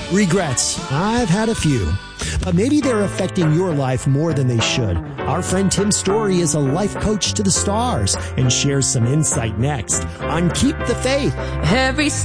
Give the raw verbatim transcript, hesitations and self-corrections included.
Regrets. I've had a few. But maybe they're affecting your life more than they should. Our friend Tim Story is a life coach to the stars and shares some insight next on Keep the Faith. Every